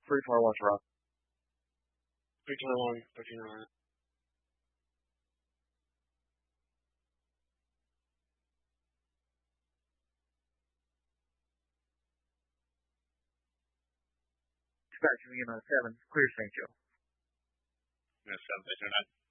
321 Rock. 321, 13. Dispatch, we 7, clear St. Joe. Yes, 7,